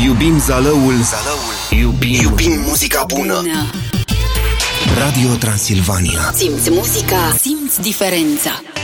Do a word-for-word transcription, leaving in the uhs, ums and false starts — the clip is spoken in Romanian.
Iubim Zalăul, Zalăul. Iubim, Iubim muzica bună. Radio Transilvania. Simți muzica, simți diferența.